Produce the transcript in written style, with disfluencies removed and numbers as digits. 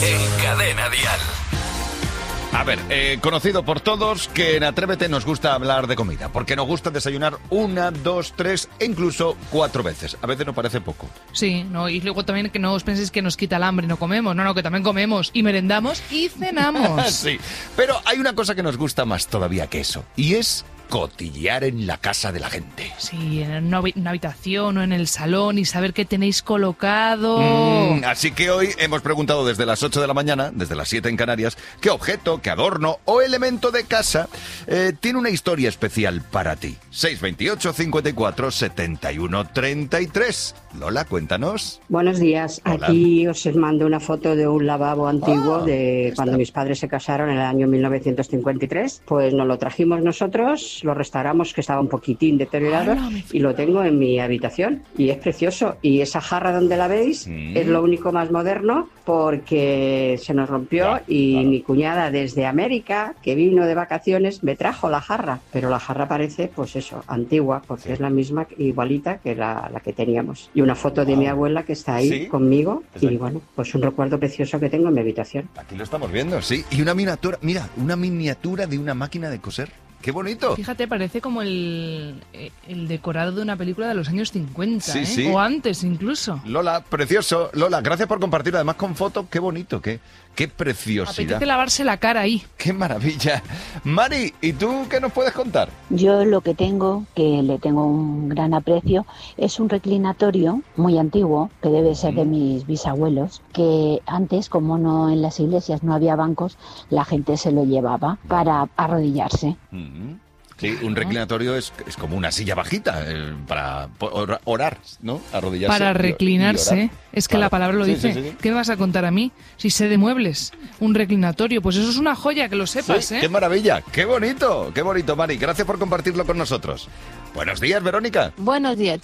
en Cadena Dial. A ver, conocido por todos que en Atrévete nos gusta hablar de comida, porque nos gusta desayunar 1, 2, 3 e incluso 4 veces. A veces nos parece poco. Sí, no, y luego también que no os penséis que nos quita el hambre y no comemos. No, que también comemos y merendamos y cenamos. Sí, pero hay una cosa que nos gusta más todavía que eso, y es cotillear en la casa de la gente. Sí, en una habitación o en el salón y saber qué tenéis colocado. Así que hoy hemos preguntado desde las 8 de la mañana, desde las 7 en Canarias, qué objeto, qué adorno o elemento de casa tiene una historia especial para ti. 628 54 71 33. Lola, cuéntanos. Buenos días. Hola. Aquí os mando una foto de un lavabo antiguo de cuando mis padres se casaron en el año 1953. Pues nos lo trajimos nosotros, lo restauramos, que estaba un poquitín deteriorado, y lo tengo en mi habitación. Y es precioso. Y esa jarra donde la veis es lo único más moderno, porque se nos rompió y mi cuñada desde América, que vino de vacaciones, me trajo la jarra. Pero la jarra parece, pues eso, antigua, porque es la misma, igualita que la que teníamos. Y una foto de mi abuela que está ahí conmigo. Y bueno, pues un recuerdo precioso que tengo en mi habitación. Aquí lo estamos viendo, sí. Y una miniatura, mira, una miniatura de una máquina de coser. ¡Qué bonito! Fíjate, parece como el decorado de una película de los años 50, Sí, ¿eh? sí. O antes incluso. Lola, precioso. Lola, gracias por compartirlo. Además con foto, qué bonito, qué preciosidad. Apetece lavarse la cara ahí. ¡Qué maravilla! Mari, ¿y tú qué nos puedes contar? Yo lo que tengo, que le tengo un gran aprecio, es un reclinatorio muy antiguo, que debe ser de mis bisabuelos, que antes, como no en las iglesias no había bancos, la gente se lo llevaba para arrodillarse. Sí, un reclinatorio es como una silla bajita para orar, ¿no? Arrodillarse. Para reclinarse. y orar. Es que la palabra lo Sí, dice. sí, sí. ¿Qué me vas a contar a mí? Si sé de muebles. Un reclinatorio. Pues eso es una joya, que lo sepas, Sí, ¿eh? ¡Qué maravilla! ¡Qué bonito! ¡Qué bonito, Mari! Gracias por compartirlo con nosotros. Buenos días, Verónica. Buenos días.